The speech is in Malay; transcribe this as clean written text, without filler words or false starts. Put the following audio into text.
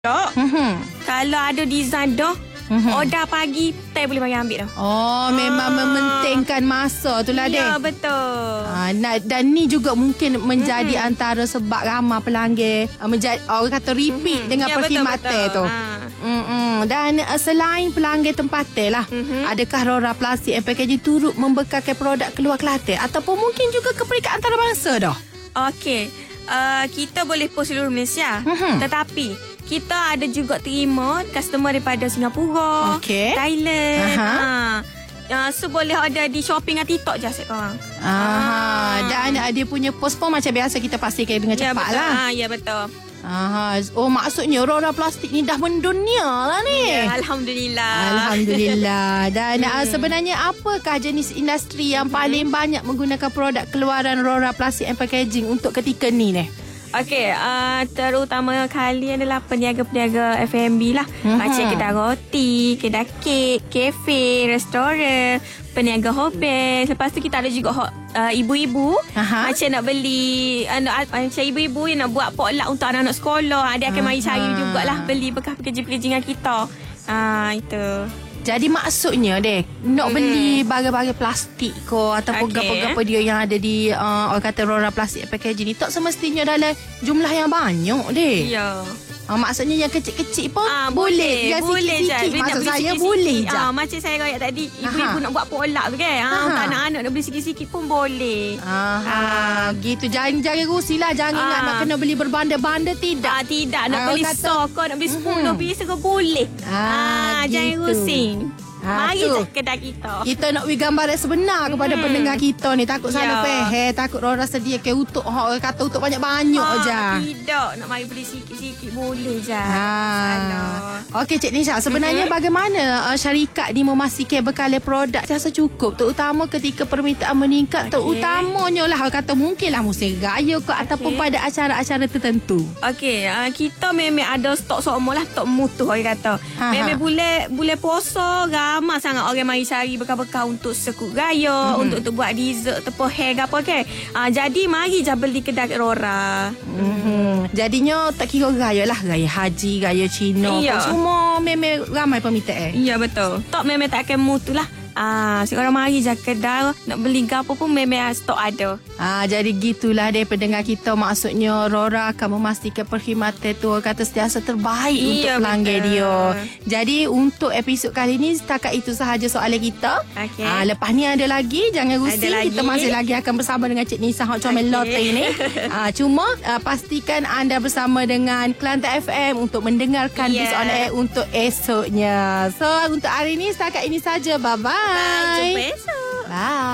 Dok, kalau ada design dah, order pagi, tak boleh bagi ambil dah. Oh, memang mementingkan masa tu lah, Dek. Ya, betul. Dan ni juga mungkin menjadi antara sebab ramai pelanggan menjadi orang kata repeat dengan perkhidmatan tu. Dan selain pelanggan tempatan lah, adakah Rora Plastik and Packaging turut membekalkan produk keluar Kelantan ataupun mungkin juga ke peringkat antarabangsa dah? Okey, kita boleh post seluruh Malaysia, tetapi kita ada juga terima customer daripada Singapura, Thailand. So boleh order di Shopee dengan TikTok je sekarang. Dan dia punya post pun macam biasa kita pastikan dengan cepat lah. Ya, betul. Oh, maksudnya Rora Plastik ni dah mendunia lah ni. Ya, Alhamdulillah. Alhamdulillah. Dan sebenarnya apakah jenis industri yang paling banyak menggunakan produk keluaran Rora Plastik and Packaging untuk ketika ni ni? Okey, terutama kali adalah peniaga-peniaga F&B lah. Macam kedai roti, kedai kek, kafe, restoran, peniaga hotel. Lepas tu kita ada juga ibu-ibu macam nak beli, macam ibu-ibu yang nak buat potluck untuk anak-anak sekolah. Dia akan mari cari jugalah beli bekas pekerja-pekerja dengan kita. Itu. Jadi maksudnya Dek, nak beli barang-barang plastik ko ataupun apa-apa dia yang ada di orang kata Rora Plastik Packaging ni tak semestinya dalam jumlah yang banyak Dek. Ya. Maksudnya yang kecil-kecil pun boleh. Yang sikit-sikit. Maksud saya boleh je. Macam saya royak tadi, ibu-ibu nak buat potluck tu kan. Untuk anak-anak nak beli sikit-sikit pun boleh. Gitu. Jangan rusi lah. Jangan ingat nak kena beli berbanda-banda. Tidak. Tidak. Nak beli sok kau, nak beli 10 piece kau boleh. Jangan rusi. Mari je kedai kita. Kita nak beri gambaran sebenar kepada pendengar kita ni. Takut salah faham. Takut Rora sediakan untuk orang kata untuk banyak-banyak je. Tidak. Nak mari beli sikit-sikit boleh je. Okey Cik Nisha, sebenarnya bagaimana syarikat ni memastikan bekalan produk rasa cukup, terutama ketika permintaan meningkat, terutamanya lah orang kata mungkinlah musim raya ke ataupun pada acara-acara tertentu. Okey, kita memang ada stok semua lah, stok mutu orang kata. Memang bulan puasa ramai sangat orang mari cari bekal-bekal untuk sekut raya, untuk buat dessert ataupun hair apa kan. Jadi mari je beli kedai Rora. Jadinya tak kira raya lah, raya haji, raya Cina, semua memang ramai permintaan. Ya, betul. Tok memang tak akan mutu lah. Sekarang mari je kedai nak beli gapo pun memang stok ada. Jadi gitulah deh pendengar kita. Maksudnya Rora akan memastikan perkhidmatan tu kata sentiasa terbaik untuk pelanggan dia. Jadi untuk episod kali ni setakat itu sahaja soalan kita. Lepas ni ada lagi, jangan rusi, kita masih lagi akan bersama dengan Cik Nisa Hot Comel Lotte ni. Cuma pastikan anda bersama dengan Kelantan FM untuk mendengarkan Biz on Air untuk esoknya. So untuk hari ni setakat ini saja. Bye-bye. Jumpa esok. Bye.